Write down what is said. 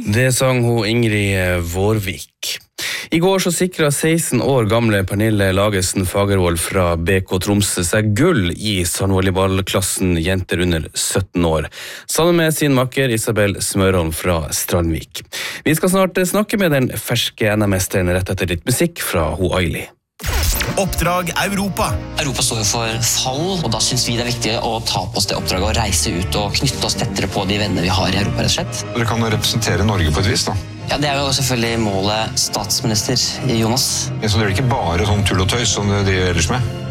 Det sang hun Ingrid Vårvik. I går så sikret 16 år gamle Pernille Lagesen Fagervold fra BK Tromsø seg gull i sandvolleyballklassen jenter under 17 år, sammen med sin makker Isabel Smørholm fra Strandvik. Vi skal snart snakke med den ferske NM-mesteren rett etter litt musikk fra Ho Aili. Oppdrag Europa. Europa står jo for fall, og da synes vi det er viktig å ta på oss det oppdraget og reise ut og knytte oss tettere på de vennene vi har i Europa, rett og slett. Dere kan jo representere Norge på et vis, da. Ja, det er jo selvfølgelig målet statsminister Jonas. Så det er ikke bare sånn tull og tøys som dere driver ellers med?